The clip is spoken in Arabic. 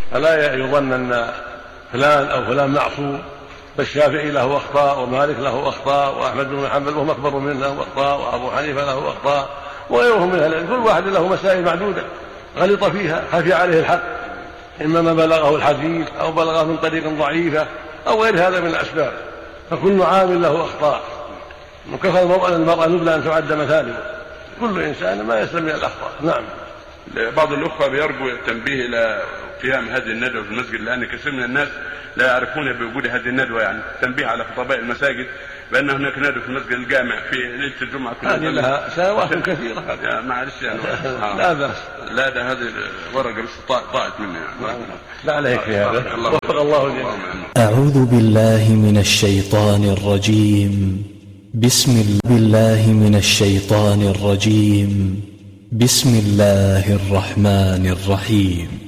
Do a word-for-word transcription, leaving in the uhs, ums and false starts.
فلا يظن أن فلان أو فلان معصوم، فالشافعي له أخطاء ومالك له أخطاء وأحمد بن حنبل وهم أكبر منه له أخطاء وأبو حنيفة له أخطاء وغيرهم من أهل العلم، كل واحد له مسائل معدودة غلط فيها خفي عليه الحق، إما ما بلغه الحديث أو بلغه من طريق ضعيفة أو غير هذا من الأسباب، فكل عامل له أخطاء، وكفى المرأة نبلى أن تعد مثالها، كل إنسان ما يسلم من الأخطاء. نعم. بعض الأخوة بيرجو التنبيه إلى قيام هذه الندوة في المسجد، لأن كثير من الناس لا يعرفون بوجود هذه الندوة، يعني تنبيه على خطباء المساجد بأن هناك ندوة في المسجد الجامع في ليلة الجمعة. هذه لها سنوات كثيرة. يا معلش يعني لا بأس. لا ده هذه ورقة بس ضاعت مني يعني. لا عليك في هذا. وفق الله الجميع. أعوذ بالله من الشيطان الرجيم. بسم الله من الشيطان الرجيم. بسم الله الرحمن الرحيم.